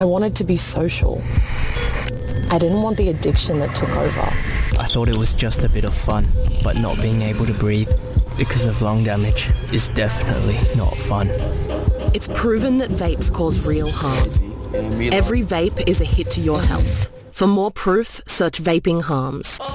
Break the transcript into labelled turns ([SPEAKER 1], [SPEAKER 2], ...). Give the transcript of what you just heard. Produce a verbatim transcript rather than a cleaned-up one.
[SPEAKER 1] I wanted to be social. I didn't want the addiction that took over.
[SPEAKER 2] I thought it was just a bit of fun, but not being able to breathe because of lung damage is definitely not fun.
[SPEAKER 3] It's proven that vapes cause real harm. Every vape is a hit to your health. For more proof, search vaping harms.